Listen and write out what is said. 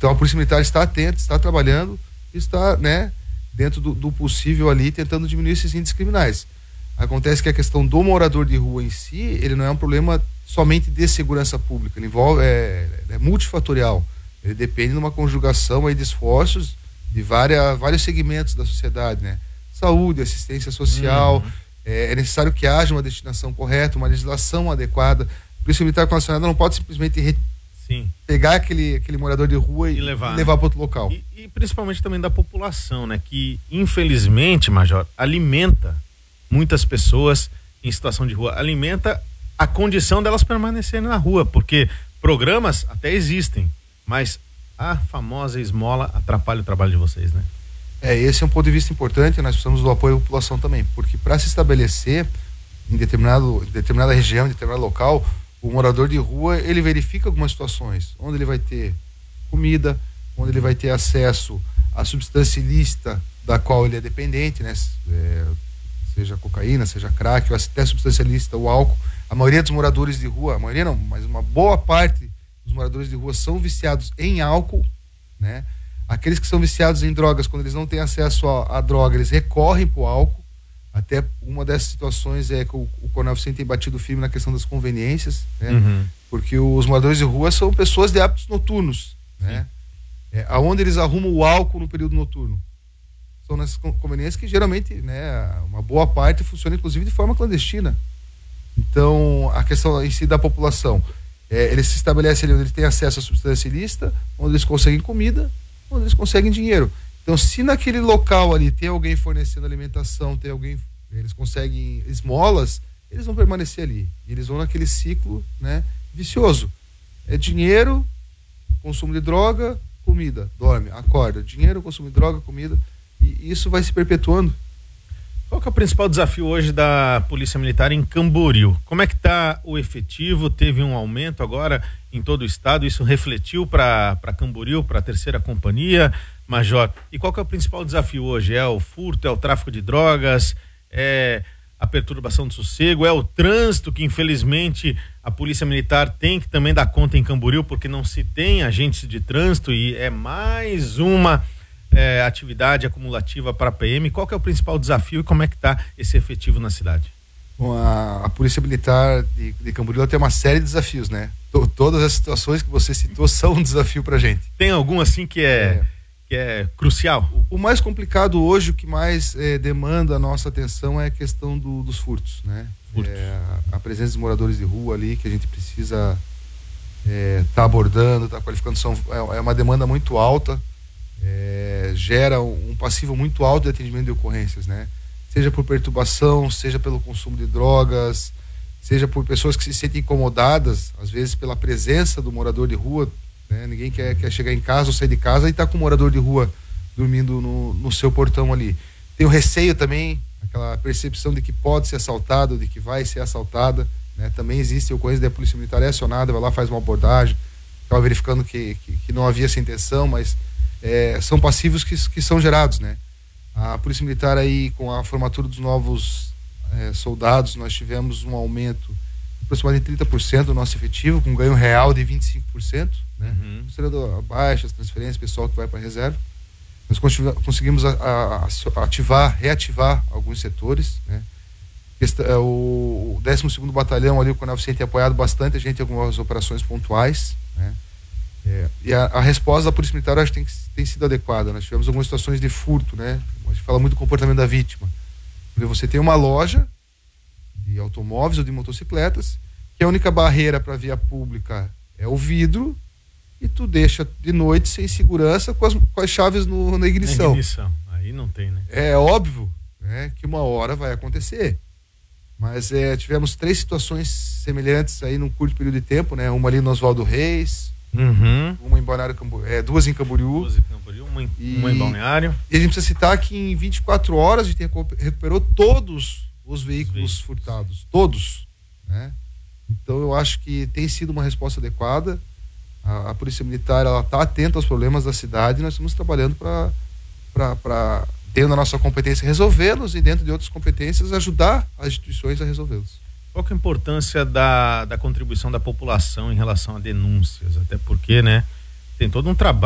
Então a Polícia Militar está atenta, está trabalhando, está, né, dentro do possível ali, tentando diminuir esses índices criminais. Acontece que a questão do morador de rua em si, ele não é um problema somente de segurança pública, ele envolve, é multifatorial. Ele depende de uma conjugação aí de esforços de vários segmentos da sociedade, né? Saúde, assistência social, é necessário que haja uma destinação correta, uma legislação adequada. A Polícia Militar Condicionada não pode simplesmente pegar aquele morador de rua e levar para outro local. E principalmente também da população, né? Que infelizmente, Major, alimenta muitas pessoas em situação de rua, alimenta a condição delas permanecerem na rua, porque programas até existem, mas a famosa esmola atrapalha o trabalho de vocês, né? Esse é um ponto de vista importante. Nós precisamos do apoio da população também, porque para se estabelecer em determinada região, em determinado local, o morador de rua, ele verifica algumas situações, onde ele vai ter comida, onde ele vai ter acesso à substância ilícita da qual ele é dependente, né? Seja cocaína, seja crack, ou até substância ilícita, o álcool. A maioria dos moradores de rua, a maioria não, mas uma boa parte dos moradores de rua são viciados em álcool, né? Aqueles que são viciados em drogas, quando eles não têm acesso à droga, eles recorrem para o álcool. Até uma dessas situações é que o Coronel Vicente tem batido firme na questão das conveniências, né? Porque os moradores de rua são pessoas de hábitos noturnos, né? Aonde eles arrumam o álcool no período noturno? São nessas conveniências que geralmente, né, uma boa parte funciona inclusive de forma clandestina. Então, a questão em si da população, eles se estabelecem ali onde eles têm acesso à substância ilícita, onde eles conseguem comida, onde eles conseguem dinheiro. Então, se naquele local ali tem alguém fornecendo alimentação, eles conseguem esmolas, eles vão permanecer ali. Eles vão naquele ciclo, né, vicioso. É dinheiro, consumo de droga, comida, dorme, acorda. Dinheiro, consumo de droga, comida. E isso vai se perpetuando. Qual que é o principal desafio hoje da Polícia Militar em Camboriú? Como é que está o efetivo? Teve um aumento agora em todo o estado, isso refletiu para Camboriú, para a terceira companhia, Major? E qual que é o principal desafio hoje? É o furto, é o tráfico de drogas, é a perturbação do sossego, é o trânsito, que infelizmente a Polícia Militar tem que também dar conta em Camboriú, porque não se tem agentes de trânsito e é mais uma atividade acumulativa para a PM. Qual que é o principal desafio e como é que está esse efetivo na cidade? Bom, a Polícia Militar de Camboriú tem uma série de desafios, né? Todas as situações que você citou são um desafio pra gente. Tem algum assim que é crucial? O mais complicado hoje, o que mais demanda a nossa atenção é a questão dos furtos, né? A presença dos moradores de rua ali, que a gente precisa tá abordando, tá qualificando, é uma demanda muito alta. Gera um passivo muito alto de atendimento de ocorrências, né? Seja por perturbação, seja pelo consumo de drogas, seja por pessoas que se sentem incomodadas, às vezes pela presença do morador de rua, né? Ninguém quer chegar em casa ou sair de casa e tá com o morador de rua dormindo no seu portão ali. Tem o receio também, aquela percepção de que pode ser assaltado, de que vai ser assaltada, né? Também existe ocorrência, a Polícia Militar é acionada, vai lá, faz uma abordagem, estava verificando que não havia essa intenção, mas são passivos que são gerados, né? A Polícia Militar aí, com a formatura dos novos soldados, nós tivemos um aumento de aproximadamente 30% do nosso efetivo, com um ganho real de 25%, né? Considerando baixas, transferências, pessoal que vai para a reserva. Nós conseguimos reativar alguns setores, né? O 12º Batalhão ali, o Coronel Vicente tem apoiado bastante a gente em algumas operações pontuais, né? E a resposta da Polícia Militar, eu acho que tem sido adequada. Nós tivemos algumas situações de furto, né? A gente fala muito do comportamento da vítima. Porque você tem uma loja de automóveis ou de motocicletas, que a única barreira para a via pública é o vidro, e tu deixa de noite sem segurança com as chaves na ignição. Aí não tem, né? É óbvio, né, que uma hora vai acontecer. Mas tivemos 3 situações semelhantes aí num curto período de tempo, né? Uma ali no Oswaldo Reis, uma em Balneário Camboriú, 2 em Camboriú. 2 em Camboriú, uma em Balneário. E a gente precisa citar que em 24 horas a gente recuperou todos os veículos furtados. Todos, né? Então eu acho que tem sido uma resposta adequada. A Polícia Militar, ela está atenta aos problemas da cidade e nós estamos trabalhando para dentro da nossa competência, resolvê-los, e dentro de outras competências, ajudar as instituições a resolvê-los. Qual que é a importância da contribuição da população em relação a denúncias? Até porque, né, tem todo um trabalho